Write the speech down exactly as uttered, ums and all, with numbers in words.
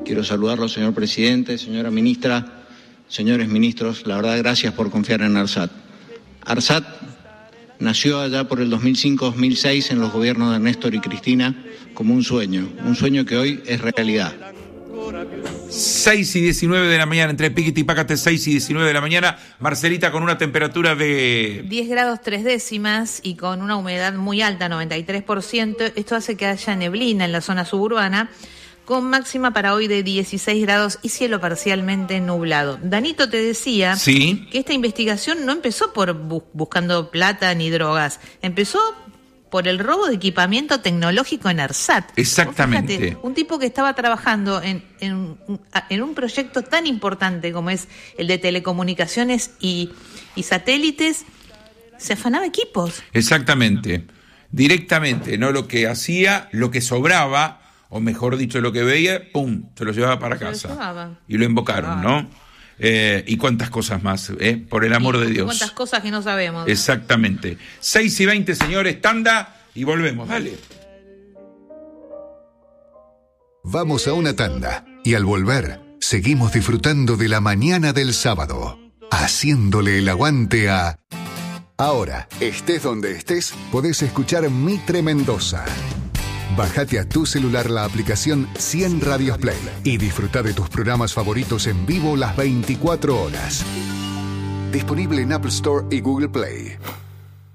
Quiero saludarlo, señor presidente, señora ministra, señores ministros. La verdad, gracias por confiar en ARSAT. ARSAT nació allá por el dos mil cinco dos mil seis en los gobiernos de Néstor y Cristina como un sueño, un sueño que hoy es realidad. seis y diecinueve de la mañana, entre Piquete y Pácate, seis y diecinueve de la mañana. Marcelita, con una temperatura de diez grados tres décimas y con una humedad muy alta, noventa y tres por ciento. Esto hace que haya neblina en la zona suburbana, con máxima para hoy de dieciséis grados y cielo parcialmente nublado. Danito, te decía ¿Sí? que esta investigación no empezó por bu- buscando plata ni drogas, empezó por el robo de equipamiento tecnológico en ARSAT. Exactamente. Fíjate, un tipo que estaba trabajando en, en, en un proyecto tan importante como es el de telecomunicaciones y, y satélites, se afanaba equipos. Exactamente. Directamente, no lo que hacía, lo que sobraba, o mejor dicho, lo que veía, pum, se lo llevaba para Se casa. lo llevaba. Y lo invocaron, ¿no? Eh, y cuántas cosas más, ¿eh? Por el amor Y de Dios. cuántas cosas que no sabemos. Exactamente. seis y veinte, señores, tanda y volvemos, dale. Vamos a una tanda y al volver seguimos disfrutando de la mañana del sábado, haciéndole el aguante a... Ahora, estés donde estés, podés escuchar Mitre Mendoza. Bájate a tu celular la aplicación cien Radios Play y disfruta de tus programas favoritos en vivo las veinticuatro horas. Disponible en Apple Store y Google Play.